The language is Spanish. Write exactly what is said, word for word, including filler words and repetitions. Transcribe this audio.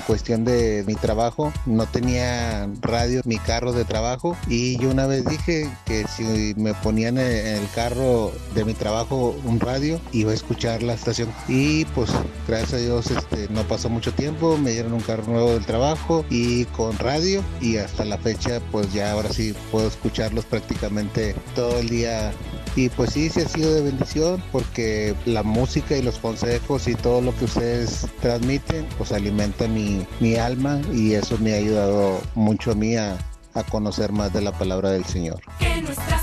cuestión de mi trabajo. No tenía radio, mi carro de trabajo, y yo una vez dije que si me ponían en el carro de mi trabajo un radio, iba a escuchar la estación. Y pues gracias a Dios este, no pasó mucho tiempo, me dieron un carro nuevo del trabajo y con radio, y hasta la fecha pues ya ahora sí puedo escucharlos prácticamente todo el día. Y pues sí, sí ha sido de bendición, porque la música y los consejos y todo lo que ustedes transmiten pues alimenta mi, mi alma, y eso me ha ayudado mucho a mí a, a conocer más de la palabra del Señor. Que nuestras